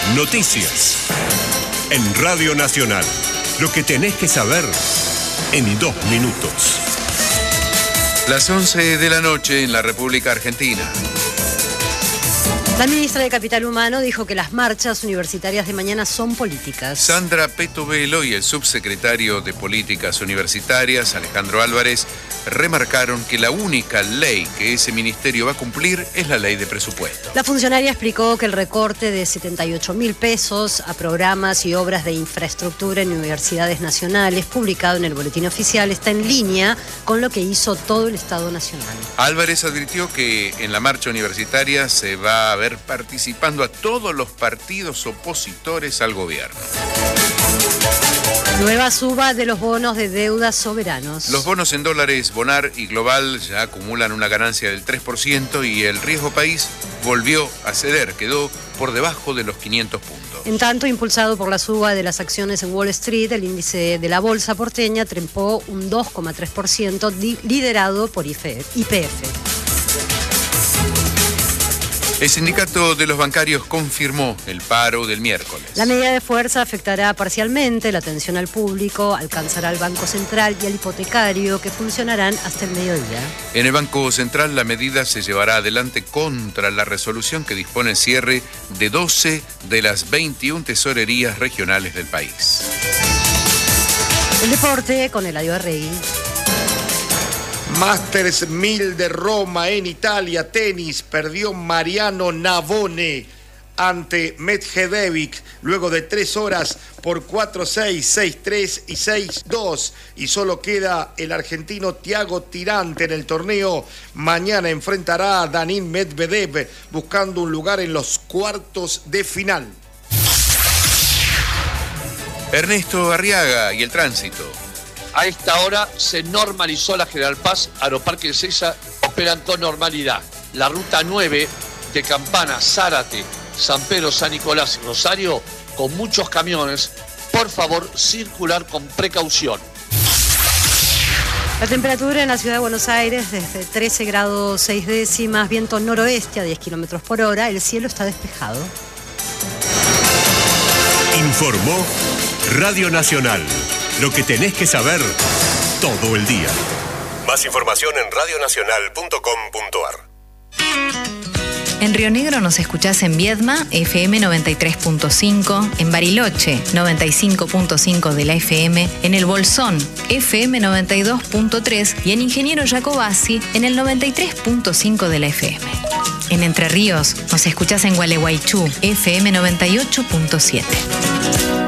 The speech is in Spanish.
Noticias. En Radio Nacional. Lo que tenés que saber en 2 minutos. Las 11 de la noche en la República Argentina. La ministra de Capital Humano dijo que las marchas universitarias de mañana son políticas. Sandra Petovelo y el subsecretario de Políticas Universitarias, Alejandro Álvarez, remarcaron que la única ley que ese ministerio va a cumplir es la ley de presupuesto. La funcionaria explicó que el recorte de 78.000 pesos a programas y obras de infraestructura en universidades nacionales, publicado en el Boletín Oficial, está en línea con lo que hizo todo el Estado Nacional. Álvarez advirtió que en la marcha universitaria se va a ver participando a todos los partidos opositores al gobierno. Nueva suba de los bonos de deuda soberanos. Los bonos en dólares Bonar y Global ya acumulan una ganancia del 3% y el riesgo país volvió a ceder, quedó por debajo de los 500 puntos. En tanto, impulsado por la suba de las acciones en Wall Street, el índice de la bolsa porteña trepó un 2,3%, liderado por YPF. El sindicato de los bancarios confirmó el paro del miércoles. La medida de fuerza afectará parcialmente la atención al público, alcanzará al Banco Central y al hipotecario, que funcionarán hasta el mediodía. En el Banco Central la medida se llevará adelante contra la resolución que dispone el cierre de 12 de las 21 tesorerías regionales del país. El deporte con Eladio Arregui. Masters 1000 de Roma en Italia, tenis, perdió Mariano Navone ante Medvedev luego de 3 horas por 4-6, 6-3 y 6-2. Y solo queda el argentino Thiago Tirante en el torneo. Mañana enfrentará a Daniil Medvedev buscando un lugar en los cuartos de final. Ernesto Arriaga y el tránsito. A esta hora se normalizó la General Paz, Aeroparque Ezeiza operan con normalidad. La ruta 9 de Campana, Zárate, San Pedro, San Nicolás y Rosario, con muchos camiones, por favor circular con precaución. La temperatura en la ciudad de Buenos Aires desde 13 grados 6 décimas, viento noroeste a 10 kilómetros por hora, el cielo está despejado. Informó Radio Nacional. Lo que tenés que saber todo el día. Más información en radionacional.com.ar. En Río Negro nos escuchás en Viedma, FM 93.5, en Bariloche, 95.5 de la FM, en El Bolsón, FM 92.3 y en Ingeniero Jacobasi, en el 93.5 de la FM. En Entre Ríos nos escuchás en Gualeguaychú, FM 98.7.